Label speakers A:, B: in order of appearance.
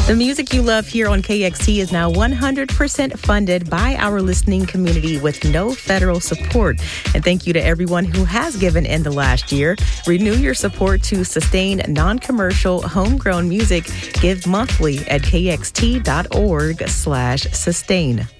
A: The music you love here on KXT is now 100% funded by our listening community with no federal support. And thank you to everyone who has given in the last year. Renew your support to sustain non-commercial homegrown music. Give monthly at kxt.org/sustain.